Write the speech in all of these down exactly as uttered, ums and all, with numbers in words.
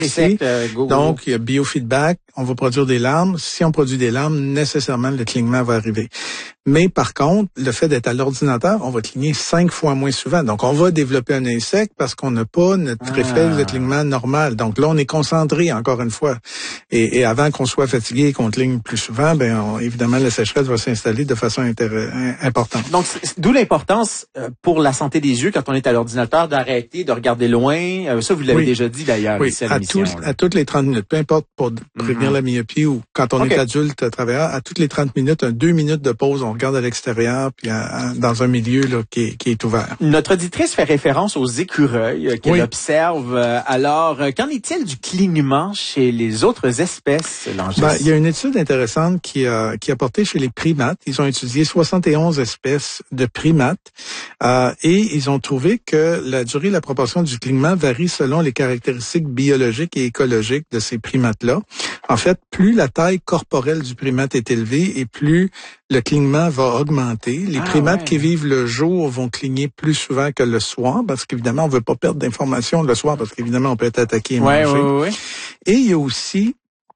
Insectes, euh, go, go, Donc, il y a biofeedback, on va produire des larmes. Si on produit des larmes, nécessairement, le clignement va arriver. Mais par contre, le fait d'être à l'ordinateur, on va cligner cinq fois moins souvent. Donc, on va développer un insecte parce qu'on n'a pas notre Ah. réflexe de clignement normal. Donc là, on est concentré, encore une fois. Et, et avant qu'on soit fatigué et qu'on cligne plus souvent, ben on, évidemment, la sécheresse va s'installer de façon intér- importante. Donc, c'est, d'où l'importance euh, pour la santé des yeux, quand on est à l'ordinateur, d'arrêter, de regarder loin. Euh, ça, vous l'avez Oui. déjà dit d'ailleurs. Oui, ici à, à, l'émission, tout, à toutes les trente minutes, peu importe pour prévenir Mm-hmm. la myopie ou quand on Okay. est adulte travailleur, à toutes les trente minutes, un deux minutes de pause, on regarde à l'extérieur puis à, à, dans un milieu là, qui, est, qui est ouvert. Notre auditrice fait référence aux écureuils euh, qu'elle Oui. observe. Euh, alors, euh, qu'en est-il du clignement chez les autres espèces, Langis? Ben, il y a une étude intéressante qui a, qui a porté chez les primates. Ils ont étudié soixante et onze espèces de primates euh, et ils ont trouvé que la durée et la proportion du clignement varie selon les caractéristiques biologiques et écologiques de ces primates-là. En fait, plus la taille corporelle du primate est élevée et plus le clignement va augmenter. Les Ah, primates ouais. qui vivent le jour vont cligner plus souvent que le soir parce qu'évidemment, on veut pas perdre d'informations le soir parce qu'évidemment, on peut être attaqué et Ouais, mangé. ouais, ouais, ouais. Et il y a aussi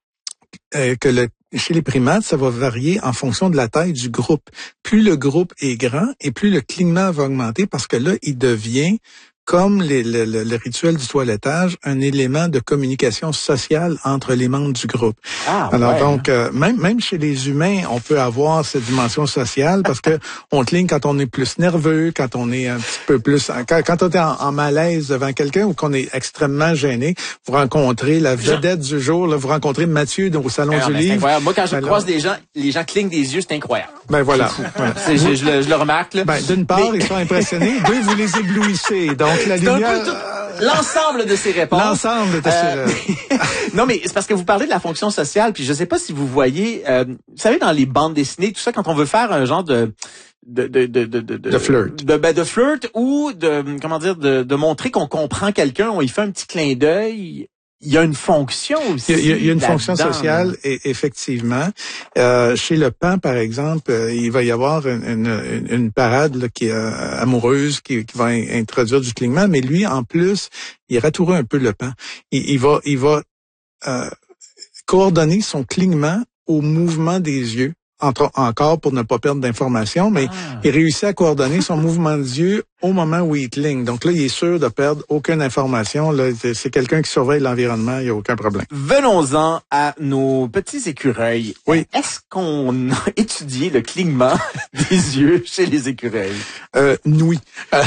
euh, que le, chez les primates, ça va varier en fonction de la taille du groupe. Plus le groupe est grand et plus le clignement va augmenter parce que là, il devient, comme les, le, le, le rituel du toilettage, un élément de communication sociale entre les membres du groupe. Ah, Alors ouais, donc, euh, même même chez les humains, on peut avoir cette dimension sociale parce que on cligne quand on est plus nerveux, quand on est un petit peu plus, quand, quand on est en, en malaise devant quelqu'un ou qu'on est extrêmement gêné. Vous rencontrez la vedette du jour, là, vous rencontrez Mathieu au salon Ah, du ben, c'est livre. incroyable. Moi, quand je Alors, croise des gens, les gens clignent des yeux, c'est incroyable. Ben voilà. voilà. C'est, je, je, le, je le remarque. Là. Ben, d'une part, Mais- ils sont impressionnés. Deux, vous les éblouissez. Donc la C'est un lumière. peu tout- l'ensemble de ces réponses. L'ensemble de Euh, ces. non, mais c'est parce que vous parlez de la fonction sociale, puis je sais pas si vous voyez, euh, vous savez, dans les bandes dessinées, tout ça, quand on veut faire un genre de de de de de de, De flirt. de, ben, de flirt ou de comment dire de, de montrer qu'on comprend quelqu'un, on y fait un petit clin d'œil. Il y a une fonction aussi. Il y a, il y a une fonction là-dedans, sociale, là. et, effectivement. Euh, chez le paon, par exemple, euh, il va y avoir une, une, une parade là, qui est euh, amoureuse, qui, qui va in- introduire du clignement, mais lui, en plus, il ratoureux un peu le paon. Il, il va, il va euh, coordonner son clignement au mouvement des yeux. Entre, encore pour ne pas perdre d'informations, mais Ah. il réussit à coordonner son mouvement des yeux au moment où il cligne. Donc là, il est sûr de perdre aucune information. Là, c'est, c'est quelqu'un qui surveille l'environnement, il n'y a aucun problème. Venons-en à nos petits écureuils. Oui. Est-ce qu'on a étudié le clignement des yeux chez les écureuils? Euh, oui. Euh,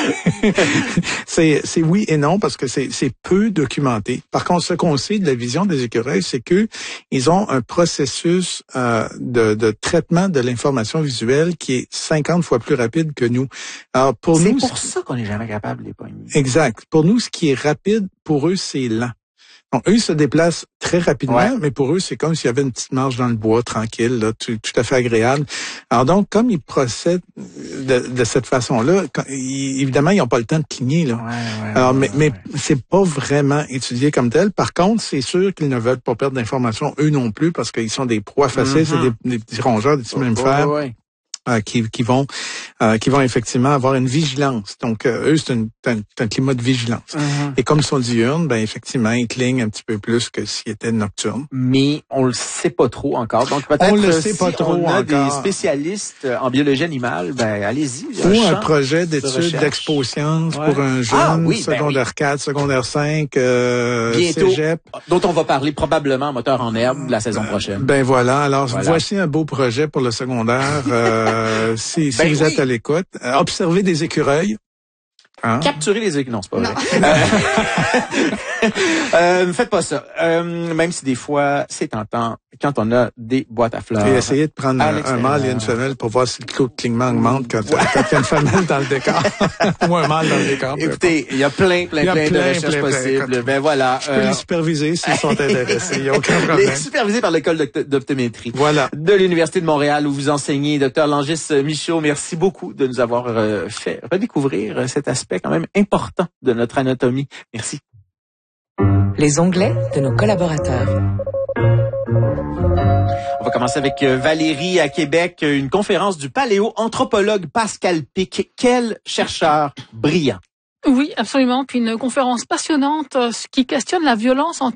c'est, c'est oui et non parce que c'est, c'est peu documenté. Par contre, ce qu'on sait de la vision des écureuils, c'est que ils ont un processus euh, de, de traitement de l'information visuelle qui est cinquante fois plus rapide que nous. Alors pour C'est nous, pour ça qu'on n'est jamais capable de les pogner. exact. Pour nous, ce qui est rapide, pour eux, c'est lent. Donc, eux, ils se déplacent très rapidement, Ouais. mais pour eux, c'est comme s'il y avait une petite marche dans le bois, tranquille, là, tout, tout à fait agréable. Alors donc, comme ils procèdent de, de cette façon-là, quand, ils- évidemment, ils n'ont pas le temps de cligner, là. Ouais, ouais, Alors, ouais, mais, mais ouais. c'est pas vraiment étudié comme tel. Par contre, c'est sûr qu'ils ne veulent pas perdre d'informations, eux non plus, parce qu'ils sont des proies faciles, Mm-hmm. c'est des, des petits rongeurs, des petits mammifères. Ouais, ouais. Euh, qui, qui vont euh, qui vont effectivement avoir une vigilance. Donc, euh, eux, c'est, une, c'est, un, c'est un climat de vigilance. Mm-hmm. Et comme ils sont diurnes, ben effectivement, ils clignent un petit peu plus que s'ils étaient nocturnes. Mais on le sait pas trop encore. Donc peut-être On le euh, sait si pas trop on a encore. des spécialistes en biologie animale, ben allez-y. il y a Ou un champ projet de d'études recherche. d'expo-sciences Ouais. pour un jeune, Ah, oui, ben secondaire quatre, secondaire cinq, euh, Bientôt, cégep. dont on va parler probablement moteur en herbe la saison prochaine. Ben voilà, alors Voilà. voici un beau projet pour le secondaire. Euh, si si Ben vous oui. êtes à l'écoute, euh, observez des écureuils. Hein? Capturer les écureuils. Non, c'est pas vrai. Euh, euh, ne faites pas ça. Euh, même si des fois, c'est tentant quand on a des boîtes à fleurs. Et essayez de prendre à un, un l'extérieur. mâle et une femelle pour voir si le taux de clignement augmente quand, quand il y a une femelle dans le décor. Ou un mâle dans le décor. peu importe. Écoutez, il y a plein, plein, Il y a plein, de plein, recherches plein, plein. possibles. Ben voilà. Je peux euh, les superviser s'ils sont intéressés. Il n'y a aucun les problème. supervisés par l'école d'opt- d'optométrie. Voilà. De l'Université de Montréal où vous enseignez, docteur Langis Michaud, merci beaucoup de nous avoir euh, fait redécouvrir euh, cet aspect quand même important de notre anatomie. Merci. Les onglets de nos collaborateurs. On va commencer avec euh, Valérie à Québec, euh, une conférence du paléoanthropologue Pascal Pic. Quel chercheur brillant. Oui, absolument. Puis une conférence passionnante euh, qui questionne la violence en